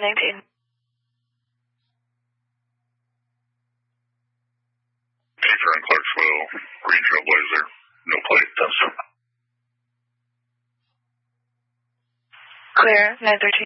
19. Teacher in Clarksville, Green Trailblazer, no plate, 10-7. Clear, 913.